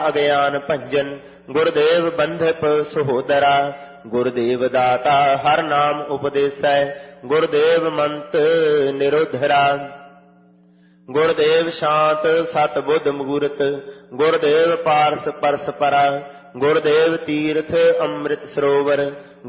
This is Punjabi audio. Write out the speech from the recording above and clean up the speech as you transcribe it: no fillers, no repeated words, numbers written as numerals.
ਅਗਿਆਨ ਭੰਜਨ ਗੁਰਦੇਵ ਬੰਧਪ ਸਹੋਦਰਾ। ਗੁਰਦੇਵ ਦਾਤਾ ਹਰ ਨਾਮ ਉਪਦੇਸੈ ਗੁਰਦੇਵ ਮੰਤ ਨਿਰੋਧਰਾ। ਗੁਰਦੇਵ ਸ਼ਾਂਤ ਸਤ ਬੁੱਧ ਮੁਗੂਰਤ ਗੁਰਦੇਵ ਪਾਰਸ ਪਰਸ ਪਰਾ। ਗੁਰਦੇਵ ਤੀਰਥ ਅੰਮ੍ਰਿਤ ਸਰੋਵਰ